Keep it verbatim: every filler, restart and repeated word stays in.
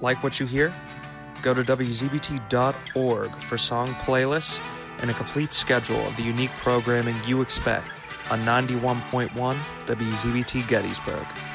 Like what you hear? Go to W Z B T dot org for song playlists and a complete schedule of the unique programming you expect on ninety-one point one W Z B T Gettysburg.